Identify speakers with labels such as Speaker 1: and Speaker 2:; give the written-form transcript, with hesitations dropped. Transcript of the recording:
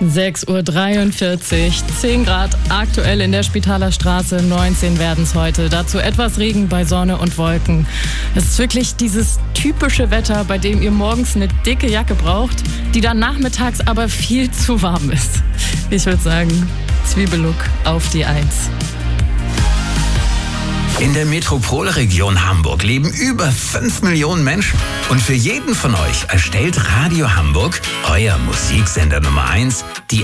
Speaker 1: 6:43 Uhr, 10 Grad aktuell in der Spitaler Straße, 19 werden es heute. Dazu etwas Regen bei Sonne und Wolken. Es ist wirklich dieses typische Wetter, bei dem ihr morgens eine dicke Jacke braucht, die dann nachmittags aber viel zu warm ist. Ich würde sagen, Zwiebellook auf die 1.
Speaker 2: In der Metropolregion Hamburg leben über 5 Millionen Menschen. Und für jeden von euch erstellt Radio Hamburg, euer Musiksender Nummer 1, die